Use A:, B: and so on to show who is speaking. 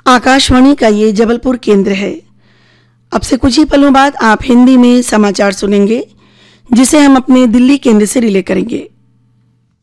A: आकाशवाणी का ये जबलपुर केंद्र है। अब से कुछ ही पलों बाद आप हिंदी में समाचार सुनेंगे, जिसे हम अपने दिल्ली केंद्र से रिले करेंगे।